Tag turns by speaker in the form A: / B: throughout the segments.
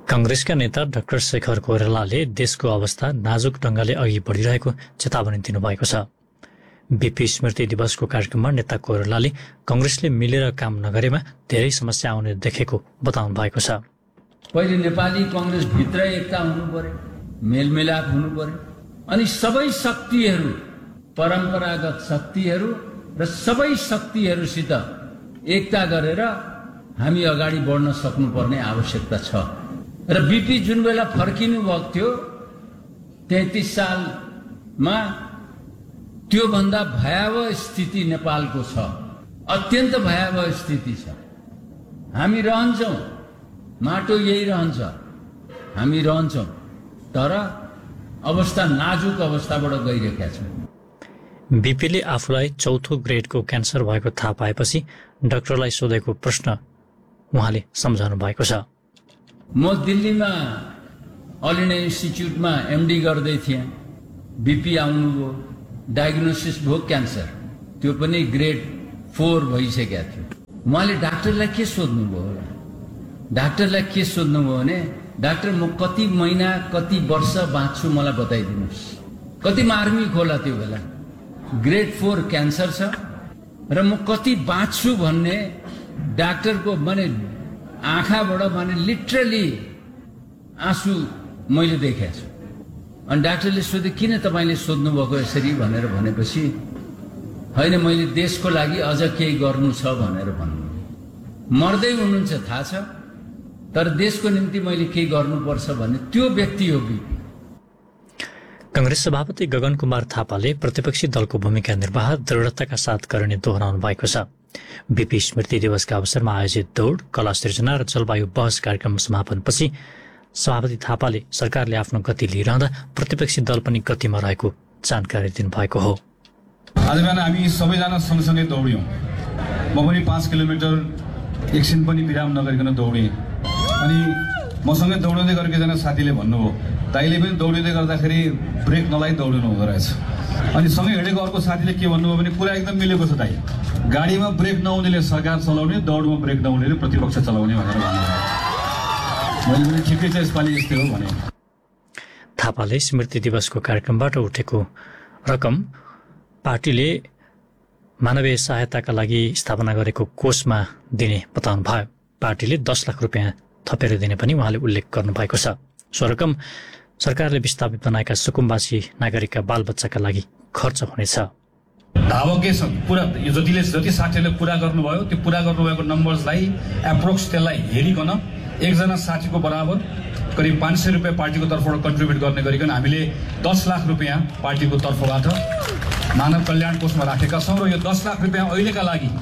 A: कांग्रेसका नेता डाक्टर शेखर कोइरालाले देशको अवस्था नाजुक ढंगले अघि बढिरहेको चेतावनी दिनुभएको छ। बीपी स्मृति दिवसको कार्यक्रममा नेता कोइरालाले कांग्रेसले मिलेर काम नगरेमा धेरै समस्या आउने देखेको बताउनु भएको छ।
B: पहिले नेपाली कांग्रेस भित्र एकता हुनु पर्यो, मेलमिलाप हुनु पर्यो, अनि सबै शक्तिहरू, परम्परागत शक्तिहरू र सबै शक्तिहरूसित एकता गरेर हामी अगाडि बढ्न सक्नुपर्ने आवश्यकता छ। र बीपी जुन बेला फर्किनु भएको थियो 33 सालमा त्योभन्दा भयावह स्थिति नेपालको छ, अत्यन्त भयावह स्थिति छ। हामी रहन्छौँ, माटो यही रहन्छ, हामी रहन्छौँ, तर अवस्था नाजुक अवस्थाबाट गइरहेका छौँ।
A: बीपीले आफूलाई चौथो ग्रेडको क्यान्सर भएको थाहा पाएपछि डाक्टरलाई सोधेको प्रश्न उहाँले सम्झाउनु भएको छ।
B: म दिल्लीमा अल इन्डिया इन्स्टिच्युटमा एमडी गर्दै थिएँ, बीपी आउनुभयो, डायग्नोसिस भयो क्यान्सर, त्यो पनि ग्रेड 4 भइसकेको थियो। उहाँले डाक्टरलाई के सोध्नुभयो होला? डाक्टरलाई के सोध्नुभयो भने, डाक्टर म कति महिना कति वर्ष बाँच्छु मलाई बताइदिनुहोस्। कति मार्मिक होला त्यो बेला, ग्रेड 4 क्यान्सर छ र म कति बाँच्छु भन्ने डाक्टरको माने आँखाबाट माने लिटरली आँसु मैले देखेको छु। अनि डाक्टरले सोधे किन तपाईँले सोध्नुभएको यसरी भनेर भनेपछि होइन मैले देशको लागि अझ केही गर्नु छ भनेर भन्नु। मर्दै हुनुहुन्छ थाहा छ, तर देशको निम्ति मैले केही गर्नुपर्छ भन्ने त्यो व्यक्ति हो बीपी।
A: कांग्रेस सभापति गगन कुमार थापाले प्रतिपक्षी दलको भूमिका निर्वाह दृढताका साथ गर्ने दोहोऱ्याउनु भएको छ। बीपी स्मृति दिवसका अवसरमा आयोजित दौड़, कला सृजना र जलवायु बहस कार्यक्रम समापनपछि सभापति थापाले सरकारले आफ्नो गति लिइरहँदा प्रतिपक्षी दल पनि गतिमा रहेको जानकारी दिनुभएको हो।
C: आज बिहान हामी सबैजना सँगसँगै दौड्यौं। म पनि 5 किलोमिटर एकछिन पनि विराम नगरिकन दौडेँ। अनि मसँगै दौड्दै गरेको एकजना साथीले भन्नुभयो, दाइले पनि दौडिँदै गर्दाखेरि ब्रेक नलाइ दौडिनु हुँदो रहेछ। अनि सँगै हिँडेको अर्को साथीले के भन्नुभयो भने कुरा एकदम मिलेको छ दाइ, गाडीमा ब्रेक नहुनेले सरकार चलाउने, दौडमा ब्रेक नहुनेले प्रतिपक्ष चलाउने भनेर भन्नुभयो। मैले पनि ठिकै छ यसपालि यस्तै हो भने।
A: थापाले स्मृति दिवसको कार्यक्रमबाट उठेको रकम पार्टीले मानवीय सहायताका लागि स्थापना गरेको कोषमा दिने बताउनु भयो। पार्टीले 10 लाख रुपियाँ थपेर दिने पनि उहाँले उल्लेख गर्नुभएको छ। सो रकम सरकारले विस्थापित बनाएका सुकुम्बासी नागरिकका बालबच्चाका लागि खर्च हुनेछ।
C: धावकै पुरा जति साथीहरूले पुरा गर्नुभयो त्यो पुरा गर्नुभएको नम्बर्सलाई एप्रोक्स त्यसलाई हेरिकन एकजना साथीको बराबर करिब 500 रुपियाँ पार्टीको तर्फबाट कन्ट्रिब्युट गर्ने गरिकन हामीले 10 लाख रुपियाँ पार्टीको तर्फबाट मानव कल्याण कोषमा राखेका छौँ। र यो 10 लाख रुपियाँ अहिलेका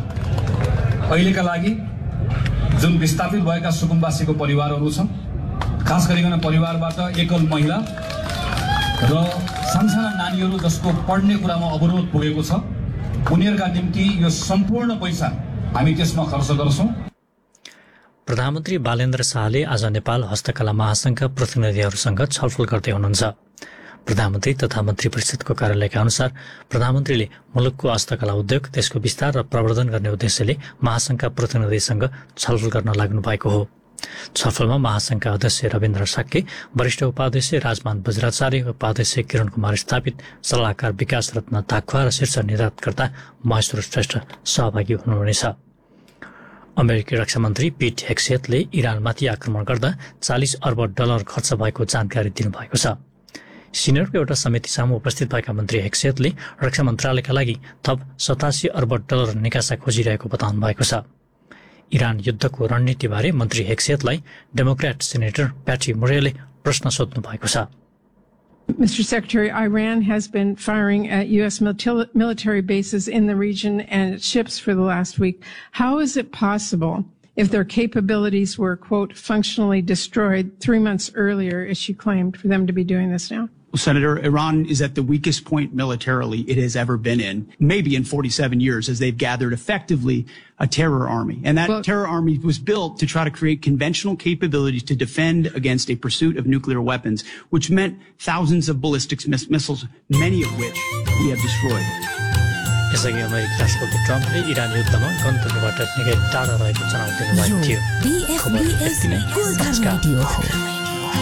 C: लागि जुन विस्थापित भएका सुकुम्बासीको परिवारहरू छन्, खास गरिकन परिवारबाट एकल महिला र सानसाना नानीहरू जसको पढ्ने कुरामा अवरोध पुगेको छ, उनीहरूका निम्ति यो सम्पूर्ण पैसा हामी त्यसमा खर्च गर्छौँ।
A: प्रधानमन्त्री बालेन्द्र शाहले आज नेपाल हस्तकला महासंघका प्रतिनिधिहरूसँग छलफल गर्दै हुनुहुन्छ। प्रधानमन्त्री तथा मन्त्री परिषदको कार्यालयका अनुसार प्रधानमन्त्रीले मुलुकको हस्तकला उद्योग, त्यसको विस्तार र प्रवर्धन गर्ने उद्देश्यले महासंघका प्रतिनिधिसँग छलफल गर्न लाग्नु भएको हो। छलफलमा महासंघका अध्यक्ष रविन्द्र साक्के, वरिष्ठ उपाध्यक्ष राजमान बज्राचार्य, उपाध्यक्ष किरण कुमार स्थापित, सल्लाहकार विकास रत्न ताखुवा र शीर्ष निर्यातकर्ता महेश्वर श्रेष्ठ सहभागी हुनुहुनेछ। अमेरिकी रक्षामन्त्री पीट हेक्सेटले इरानमाथि आक्रमण गर्दा $40 अर्ब खर्च भएको जानकारी दिनुभएको छ। सिनेटको एउटा समिति सामु उपस्थित भएका मन्त्री हेक्सेटले रक्षा मन्त्रालयका लागि थप $87 अर्ब निकासा खोजिरहेको बताउनु भएको छ। इरान युद्धको रणनीतिबारे मन्त्री हेक्सेटलाई डेमोक्रेट सेनेटर प्याट्री मुरेले प्रश्न सोध्नु भएको छ।
D: Mr. Secretary, Iran has been firing at U.S. military bases in the region and its ships for the last week. How is it possible, if their capabilities were, quote, functionally destroyed 3 months earlier, as she claimed, for them to be doing this now?
E: Well, Senator, Iran is at the weakest point militarily it has ever been in, maybe in 47 years, as they've gathered effectively a terror army. And that terror army was built to try to create conventional capabilities to defend against a pursuit of nuclear weapons, which meant thousands of ballistic missiles, many of which we have destroyed.
A: यसअघि अमेरिकी राष्ट्रपति ट्रम्पले Iran युद्धमा गन्तव्यबाट निकै टाढा रहेको जनाउ दिनुभएको थियो।